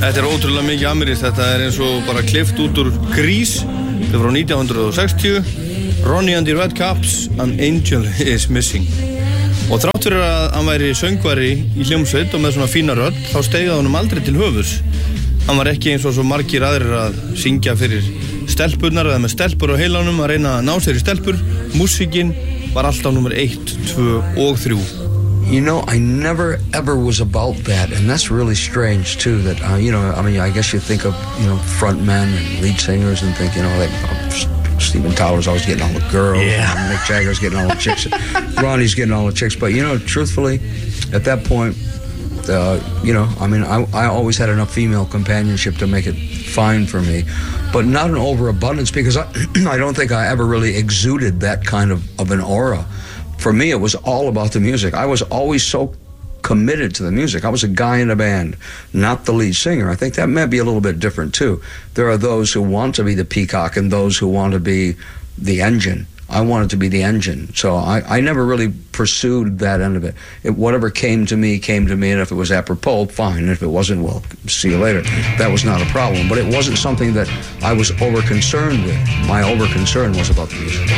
Þetta er ótrúlega mikið amerískt, þetta er eins og bara klift út úr Grease, þetta er frá 1960, Ronnie and the Redcaps, An Angel is Missing. Og þrátt fyrir að hann væri söngvari í hljómsveit og með svona fína rödd, þá steigði honum aldrei til höfuðs. Hann var ekki eins og svo margir aðrir að syngja fyrir stelpurnar eða með stelpur á heilanum að reyna að ná sér í stelpur. Músíkin var alltaf nummer 1, 2 og 3. You know, I never ever was about that, and that's really strange too. That you know, I mean, I guess you think of front men and lead singers and think like Steven Tyler's always getting all the girls, and Mick Jagger's getting all the chicks, Ronnie's getting all the chicks. But truthfully, at that point, I mean, I always had enough female companionship to make it fine for me, but not an overabundance because I don't think I ever really exuded that kind of an aura. For me, it was all about the music. I was always so committed to the music. I was a guy in a band, not the lead singer. I think that may be a little bit different too. There are those who want to be the peacock and those who want to be the engine. I wanted to be the engine. So I never really pursued that end of it. Whatever came to me, and if it was apropos, fine. And if it wasn't, well, see you later. That was not a problem. But it wasn't something that I was over-concerned with. My over-concern was about the music.